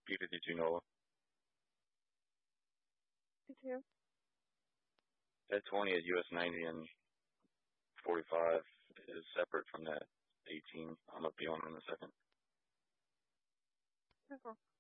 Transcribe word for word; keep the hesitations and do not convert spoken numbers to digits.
B fifty-two Nova. fifty-two. That twenty at U S ninety and forty-five is separate from that eighteen. I'm going to be on in a second. Okay.